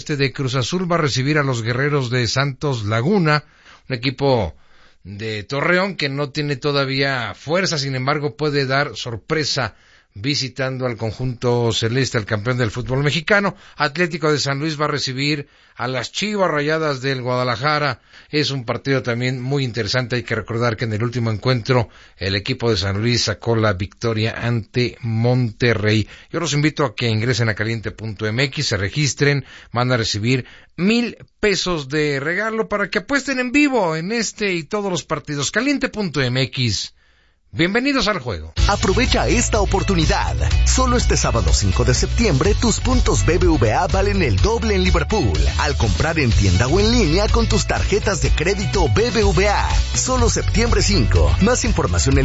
sub-17 de Cruz Azul va a recibir a los guerreros de Santos Laguna, un equipo de Torreón que no tiene todavía fuerza, sin embargo puede dar sorpresa visitando al conjunto celeste, al campeón del fútbol mexicano. Atlético de San Luis va a recibir a las Chivas Rayadas del Guadalajara. Es un partido también muy interesante. Hay que recordar que en el último encuentro el equipo de San Luis sacó la victoria ante Monterrey. Yo los invito a que ingresen a caliente.mx, se registren, van a recibir 1,000 pesos de regalo para que apuesten en vivo en este y todos los partidos. Caliente.mx. Bienvenidos al juego. Aprovecha esta oportunidad. Solo este sábado 5 de septiembre tus puntos BBVA valen el doble en Liverpool al comprar en tienda o en línea con tus tarjetas de crédito BBVA. Solo septiembre 5. Más información en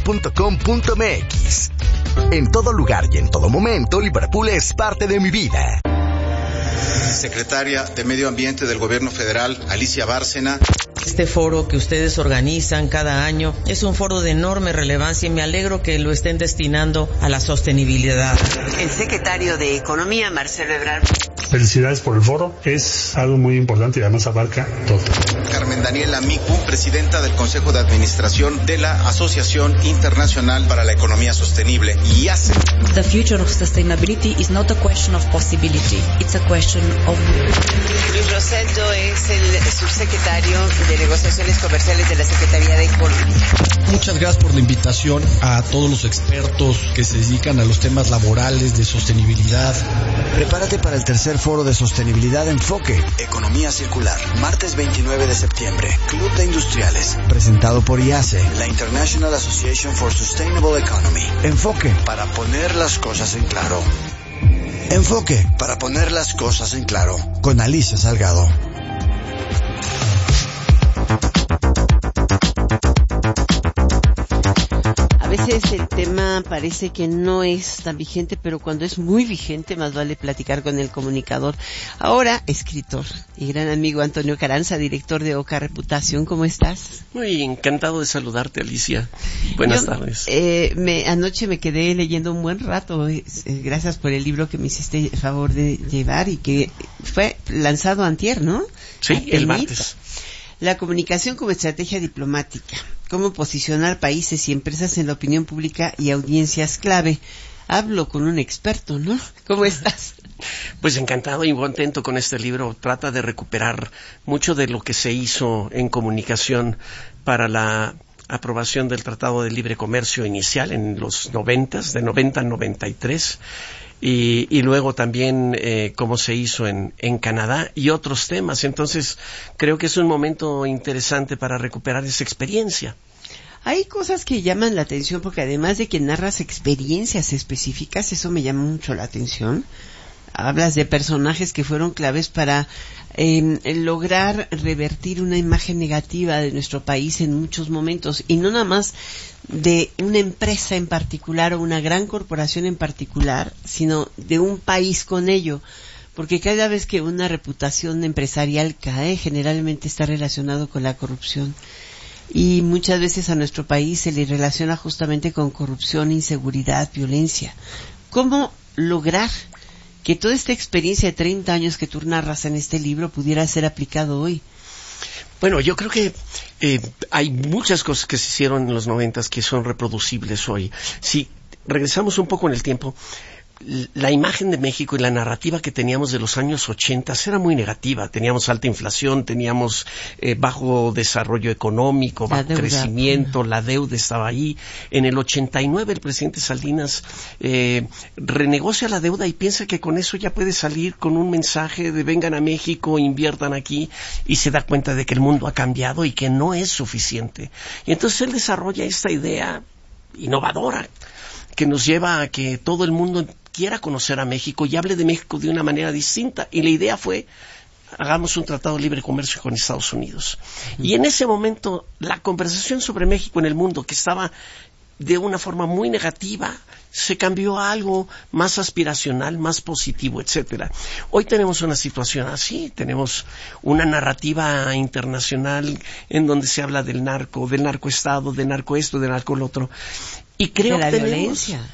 liverpool.com.mx. En todo lugar y en todo momento, Liverpool es parte de mi vida. Secretaria de Medio Ambiente del Gobierno Federal, Alicia Bárcena. Este foro que ustedes organizan cada año es un foro de enorme relevancia y me alegro que lo estén destinando a la sostenibilidad. El secretario de Economía, Marcelo Ebrard. Felicidades por el foro, es algo muy importante y además abarca todo. Carmen Daniela Micu, presidenta del Consejo de Administración de la Asociación Internacional para la Economía Sostenible, IASE. The future of sustainability is not a question of possibility, it's a question of will. Luis Rosendo es el subsecretario de Negociaciones Comerciales de la Secretaría de Economía. Muchas gracias por la invitación a todos los expertos que se dedican a los temas laborales de sostenibilidad. Prepárate para el tercer foro de sostenibilidad Enfoque. Economía circular, martes 29 de septiembre. Club de Industriales. Presentado por IASE, la International Association for Sustainable Economy. Enfoque, para poner las cosas en claro. Enfoque, para poner las cosas en claro. Con Alicia Salgado. A veces el tema parece que no es tan vigente, pero cuando es muy vigente más vale platicar con el comunicador. Ahora, escritor y gran amigo Antonio Carranza, director de Oca Reputación. ¿Cómo estás? Muy encantado de saludarte, Alicia. Buenas tardes. Anoche me quedé leyendo un buen rato. Gracias por el libro que me hiciste el favor de llevar y que fue lanzado antier, ¿no? Sí, el martes. La comunicación como estrategia diplomática. Cómo posicionar países y empresas en la opinión pública y audiencias clave. Hablo con un experto, ¿no? ¿Cómo estás? Pues encantado y contento con este libro. Trata de recuperar mucho de lo que se hizo en comunicación para la aprobación del Tratado de Libre Comercio inicial en los 90s, de 90 a 93. Y luego también cómo se hizo en Canadá y otros temas. Entonces creo que es un momento interesante para recuperar esa experiencia. Hay cosas que llaman la atención porque además de que narras experiencias específicas, eso me llama mucho la atención. Hablas de personajes que fueron claves para lograr revertir una imagen negativa de nuestro país en muchos momentos, y no nada más de una empresa en particular o una gran corporación en particular, sino de un país con ello, porque cada vez que una reputación empresarial cae, generalmente está relacionado con la corrupción, y muchas veces a nuestro país se le relaciona justamente con corrupción, inseguridad, violencia. ¿Cómo lograr que toda esta experiencia de 30 años que tú narras en este libro pudiera ser aplicado hoy? Bueno, yo creo que hay muchas cosas que se hicieron en los 90s que son reproducibles hoy. Si regresamos un poco en el tiempo, la imagen de México y la narrativa que teníamos de los años 80 era muy negativa. Teníamos alta inflación, teníamos bajo desarrollo económico, bajo crecimiento, la deuda estaba ahí. En el 89 el presidente Salinas renegocia la deuda y piensa que con eso ya puede salir con un mensaje de vengan a México, inviertan aquí, y se da cuenta de que el mundo ha cambiado y que no es suficiente. Y entonces él desarrolla esta idea innovadora que nos lleva a que todo el mundo quiera conocer a México y hable de México de una manera distinta. Y la idea fue, hagamos un tratado de libre comercio con Estados Unidos. Y en ese momento, la conversación sobre México en el mundo, que estaba de una forma muy negativa, se cambió a algo más aspiracional, más positivo, etcétera. Hoy tenemos una situación así, tenemos una narrativa internacional en donde se habla del narcoestado, del narco esto, del narco lo otro. Y creo de la que violencia.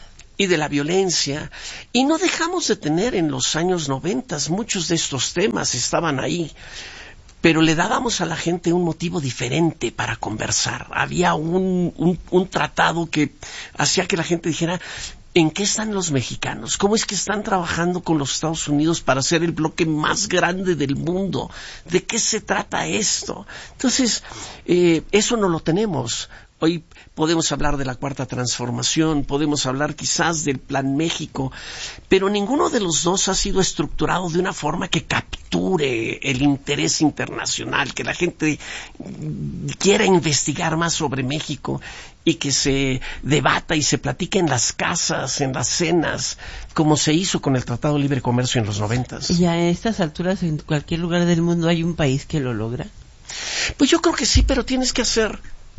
y de la violencia, y no dejamos de tener en los años 90 muchos de estos temas estaban ahí, pero le dábamos a la gente un motivo diferente para conversar. Había un tratado que hacía que la gente dijera: ¿en qué están los mexicanos? ¿Cómo es que están trabajando con los Estados Unidos para ser el bloque más grande del mundo? ¿De qué se trata esto? Entonces, eso no lo tenemos. Hoy podemos hablar de la Cuarta Transformación, podemos hablar quizás del Plan México, pero ninguno de los dos ha sido estructurado de una forma que capture el interés internacional, que la gente quiera investigar más sobre México y que se debata y se platique en las casas, en las cenas, como se hizo con el Tratado de Libre Comercio en los 90. ¿Y a estas alturas en cualquier lugar del mundo hay un país que lo logra? Pues yo creo que sí, pero tienes que hacer...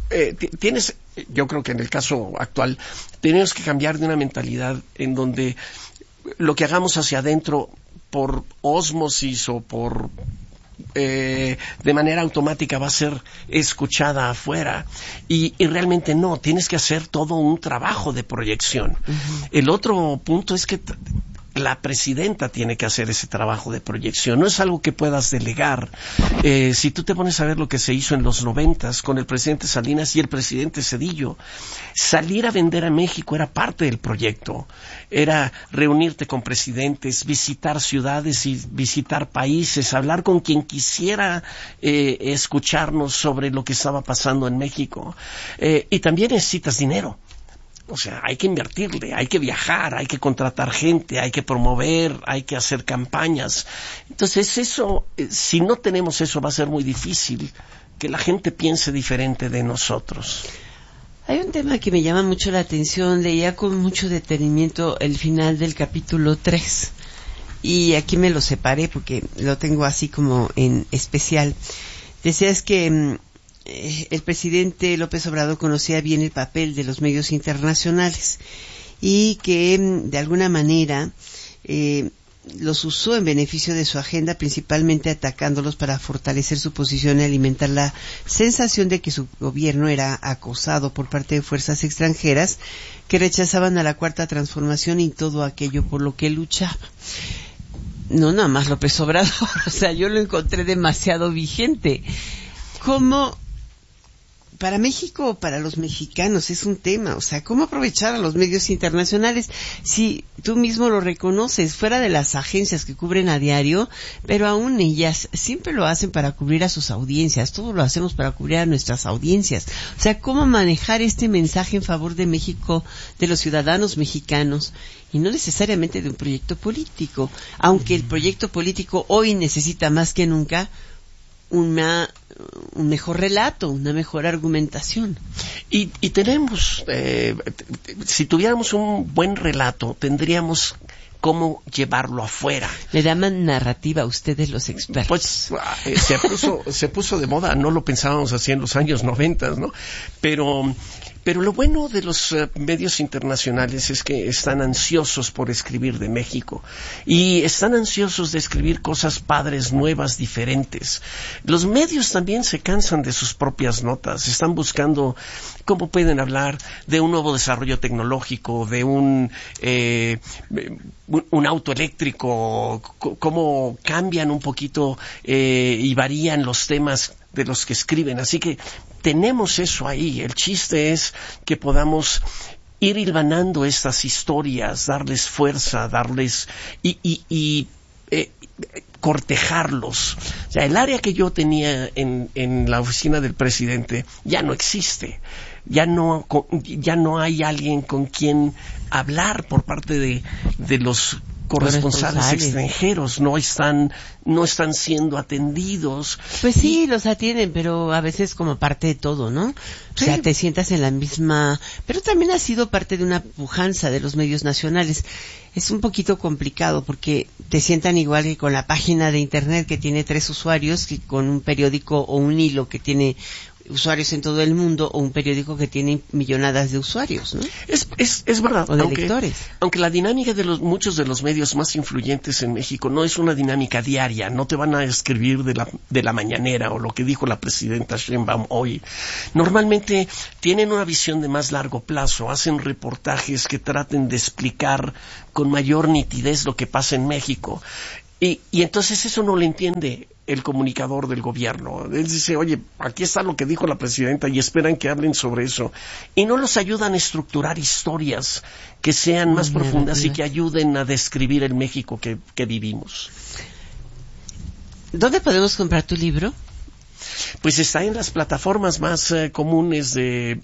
yo creo que en el caso actual tenemos que cambiar de una mentalidad en donde lo que hagamos hacia adentro por ósmosis o por de manera automática va a ser escuchada afuera y realmente no, tienes que hacer todo un trabajo de proyección. El otro punto es que la presidenta tiene que hacer ese trabajo de proyección, no es algo que puedas delegar. Si tú te pones a ver lo que se hizo en los 90 con el presidente Salinas y el presidente Zedillo, salir a vender a México era parte del proyecto, era reunirte con presidentes, visitar ciudades y visitar países, hablar con quien quisiera escucharnos sobre lo que estaba pasando en México, y también necesitas dinero. O sea, hay que invertirle, hay que viajar, hay que contratar gente, hay que promover, hay que hacer campañas. Entonces eso, si no tenemos eso, va a ser muy difícil que la gente piense diferente de nosotros. Hay un tema que me llama mucho la atención, leía con mucho detenimiento el final del capítulo 3. Y aquí me lo separé porque lo tengo así como en especial. Decías que el presidente López Obrador conocía bien el papel de los medios internacionales y que de alguna manera los usó en beneficio de su agenda, principalmente atacándolos para fortalecer su posición y alimentar la sensación de que su gobierno era acosado por parte de fuerzas extranjeras que rechazaban a la Cuarta Transformación y todo aquello por lo que luchaba. No nada más López Obrador, o sea, yo lo encontré demasiado vigente. ¿Cómo para México o para los mexicanos es un tema? O sea, ¿cómo aprovechar a los medios internacionales? Si tú mismo lo reconoces, fuera de las agencias que cubren a diario, pero aún ellas siempre lo hacen para cubrir a sus audiencias, todo lo hacemos para cubrir a nuestras audiencias. O sea, ¿cómo manejar este mensaje en favor de México, de los ciudadanos mexicanos? Y no necesariamente de un proyecto político, aunque el proyecto político hoy necesita más que nunca un mejor relato, una mejor argumentación. Y tenemos, si tuviéramos un buen relato, tendríamos cómo llevarlo afuera. Le llaman narrativa a ustedes los expertos. Pues se puso de moda, no lo pensábamos así en los años 90, ¿no? Pero lo bueno de los medios internacionales es que están ansiosos por escribir de México y están ansiosos de escribir cosas padres, nuevas, diferentes. Los medios también se cansan de sus propias notas, están buscando cómo pueden hablar de un nuevo desarrollo tecnológico, de un auto eléctrico, cómo cambian un poquito y varían los temas de los que escriben. Así que tenemos eso ahí. El chiste es que podamos ir hilvanando estas historias, darles fuerza, darles y cortejarlos. O sea, el área que yo tenía en la oficina del presidente ya no existe. Ya no hay alguien con quien hablar por parte de los corresponsales extranjeros, no están siendo atendidos. Pues sí, los atienden, pero a veces como parte de todo, ¿no? Sí. O sea, te sientas en la misma... Pero también ha sido parte de una pujanza de los medios nacionales. Es un poquito complicado porque te sientan igual que con la página de internet que tiene 3 usuarios, que con un periódico o un hilo que tiene usuarios en todo el mundo o un periódico que tiene millonadas de usuarios, ¿no? Es verdad. O de lectores. Aunque la dinámica de muchos de los medios más influyentes en México no es una dinámica diaria, no te van a escribir de la mañanera o lo que dijo la presidenta Sheinbaum hoy. Normalmente tienen una visión de más largo plazo, hacen reportajes que traten de explicar con mayor nitidez lo que pasa en México. Y entonces eso no lo entiende el comunicador del gobierno. Él dice, oye, aquí está lo que dijo la presidenta y esperan que hablen sobre eso. Y no los ayudan a estructurar historias que sean más profundas y que ayuden a describir el México que vivimos. ¿Dónde podemos comprar tu libro? Pues está en las plataformas más comunes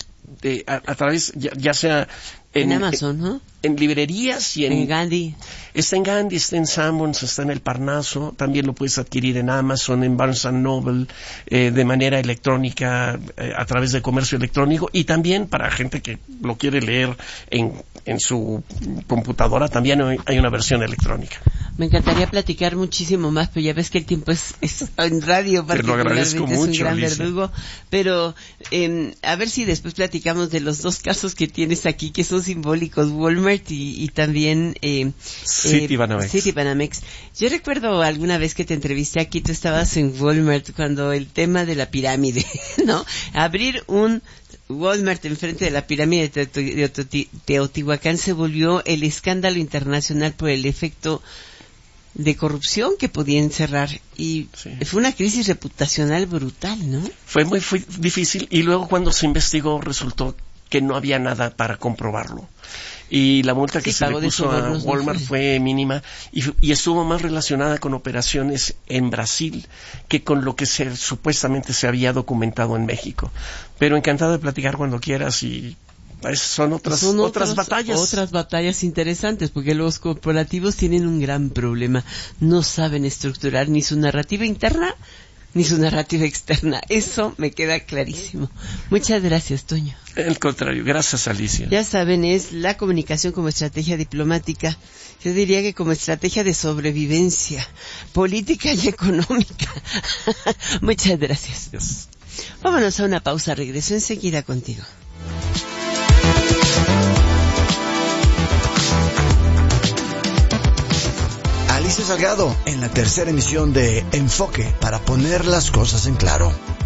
a través, ya sea en Amazon, ¿no? En librerías y en Gandhi. Está en Gandhi, está en Sanborns, está en El Parnaso. También lo puedes adquirir en Amazon, en Barnes & Noble, de manera electrónica, a través de comercio electrónico. Y también para gente que lo quiere leer en su computadora, también hay una versión electrónica. Me encantaría platicar muchísimo más, pero ya ves que el tiempo es en radio particularmente es un gran verdugo. Pero a ver si después platicamos de los dos casos que tienes aquí, que son simbólicos, Walmart y también Citibanamex. Yo recuerdo alguna vez que te entrevisté aquí, tú estabas en Walmart cuando el tema de la pirámide, ¿no? Abrir un Walmart enfrente de la pirámide de Teotihuacán se volvió el escándalo internacional por el efecto de corrupción que podía encerrar y fue una crisis reputacional brutal, ¿no? Fue muy difícil y luego cuando se investigó resultó que no había nada para comprobarlo. Y la multa que se le puso a Walmart fue mínima y estuvo más relacionada con operaciones en Brasil que con lo que supuestamente se había documentado en México. Pero encantado de platicar cuando quieras y son otras batallas. Otras batallas interesantes, porque los corporativos tienen un gran problema. No saben estructurar ni su narrativa interna ni su narrativa externa. Eso me queda clarísimo. Muchas gracias, Toño. Al contrario, gracias, Alicia. Ya saben, es la comunicación como estrategia diplomática. Yo diría que como estrategia de sobrevivencia política y económica. Muchas gracias. Yes. Vámonos a una pausa. Regreso enseguida contigo. Alicia Salgado en la tercera emisión de Enfoque, para poner las cosas en claro.